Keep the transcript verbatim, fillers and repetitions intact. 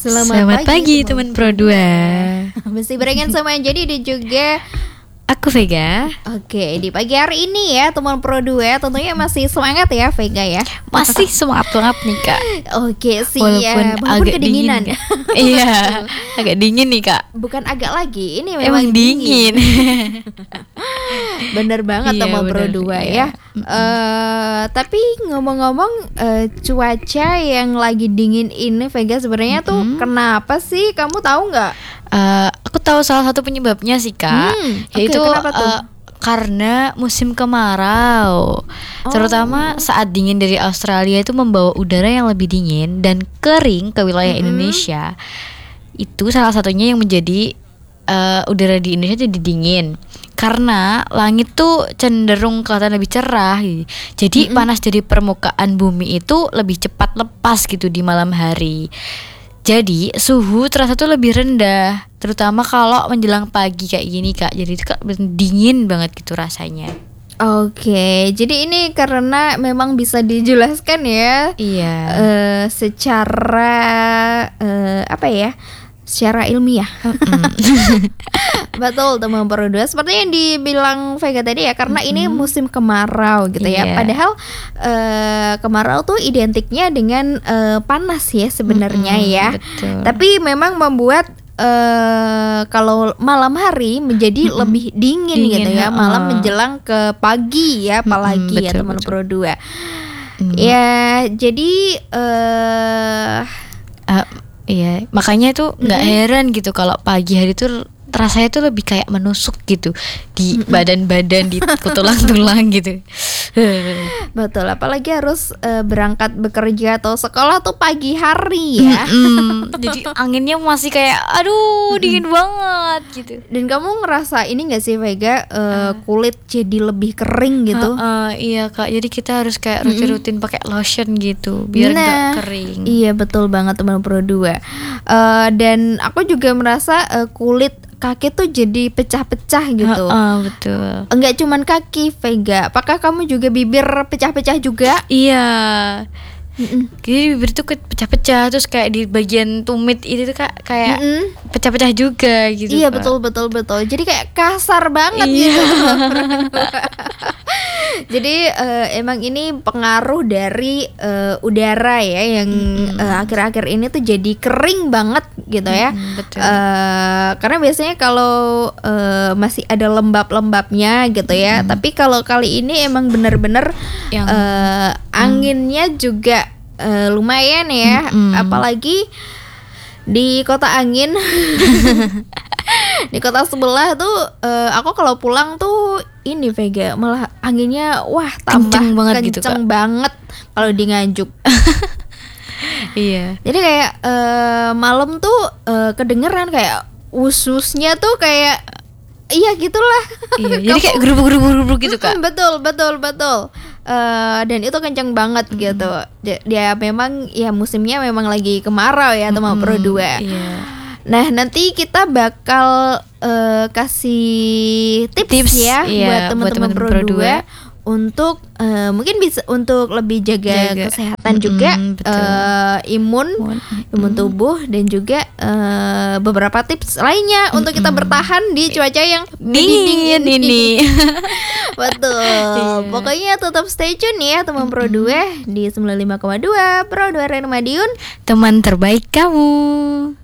Selamat, Selamat pagi, pagi teman Pro dua. Mesti barengan sama Anjani dan juga Aku Vega. Oke, di pagi hari ini ya teman Pro dua tentunya masih semangat ya Vega ya. Masih semangat banget nih Kak. Oke sih Walaupun ya, walaupun agak kedinginan. dingin. Iya, agak dingin nih Kak. Bukan agak lagi, ini memang Emang dingin. Bener banget Iya, teman Pro bener, dua iya. ya. Eh, tapi ngomong-ngomong eh, cuaca yang lagi dingin ini Vega sebenarnya tuh Mm-mm. kenapa sih? Kamu tahu nggak? Eh, aku tahu salah satu penyebabnya sih Kak, Hmm, oke, yaitu kenapa tuh? eh, karena musim kemarau. Terutama saat dingin dari Australia itu membawa udara yang lebih dingin dan kering ke wilayah Mm-mm. Indonesia. Itu salah satunya yang menjadi eh, udara di Indonesia jadi dingin. Karena langit tuh cenderung kelihatan lebih cerah gitu. Jadi Mm-mm. panas dari permukaan bumi itu lebih cepat lepas gitu di malam hari. Jadi suhu terasa tuh lebih rendah, terutama kalau menjelang pagi kayak gini Kak. Jadi itu Kak dingin banget gitu rasanya. Oke, jadi ini karena memang bisa dijelaskan ya Iya. eh, secara eh, apa ya? Secara ilmiah. Betul teman Pro dua, seperti yang dibilang Vega tadi ya, karena ini musim kemarau gitu ya. Iya. Padahal eh, kemarau tuh identiknya dengan eh, panas ya sebenarnya Mm-mm, ya. betul. Tapi memang membuat eh kalau malam hari menjadi Mm-mm. lebih dingin, Dingin, gitu ya, ha-ha. malam menjelang ke pagi ya, apalagi Mm-mm, ya betul, teman betul. Pro dua. Mm. Ya, jadi eh Ah, iya, makanya itu nggak Mm-mm. heran gitu kalau pagi hari tuh rasanya tuh lebih kayak menusuk gitu di badan-badan, di tulang-tulang gitu. betul, apalagi harus eh, berangkat bekerja atau sekolah tuh pagi hari ya. Mm-mm. Jadi anginnya masih kayak aduh dingin banget gitu. Dan kamu ngerasa ini gak sih Vega, eh, kulit jadi lebih kering gitu? Ah, ah, iya Kak, jadi kita harus kayak rutin-rutin pakai lotion gitu biar Nah, nggak kering. Iya betul banget teman Pro dua. Eh, dan aku juga merasa eh, kulit kaki tuh jadi pecah-pecah gitu. Ah, ah, betul. Enggak cuman kaki Vega, apakah kamu juga bibir pecah-pecah juga? Iya. Mm-mm. Jadi bibir tuh ke- pecah-pecah, terus kayak di bagian tumit itu tuh Kak kayak Mm-mm. pecah-pecah juga gitu. Iya Kak. betul betul betul. Jadi kayak kasar banget Iya. gitu. Jadi eh, emang ini pengaruh dari eh, udara ya yang eh, akhir-akhir ini tuh jadi kering banget gitu ya. Mm-mm, betul. Eh, karena biasanya kalau eh, masih ada lembab-lembabnya gitu ya. Tapi kalau kali ini emang bener-bener Yang- eh, anginnya juga eh, lumayan ya. Mm-mm. Apalagi di kota angin. Di kota sebelah tuh eh, aku kalau pulang tuh ini Vega malah anginnya wah tambah Kenceng banget gitu, kenceng banget kalau di Nganjuk. Iya. Jadi kayak eh, malam tuh eh, kedengeran kayak ususnya tuh kayak iya gitulah. Iya, jadi kayak gerubuk-gerubuk gitu Kak. Mm, betul betul betul. Eh, dan itu kenceng banget gitu. Dia, dia memang ya musimnya memang lagi kemarau ya teman Pro dua. Iya. Nah nanti kita bakal eh, kasih tips, Tips, ya iya, buat buat teman-teman teman-teman Pro Pro dua dua. untuk eh, mungkin bisa untuk lebih jaga, Jaga. kesehatan Mm-mm, juga, betul. eh, imun Imun. imun tubuh, dan juga eh, beberapa tips lainnya untuk kita bertahan di cuaca yang Dingin ini. Betul. Iya. Pokoknya tetap stay tune ya teman Pro dua di sembilan puluh lima koma dua Pro dua Radio Madiun. Teman terbaik kamu.